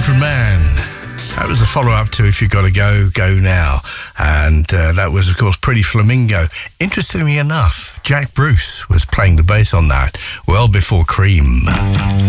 Manfred Mann. That was the follow-up to If You Gotta Go, Go Now. And that was, of course, Pretty Flamingo. Interestingly enough, Jack Bruce was playing the bass on that well before Cream.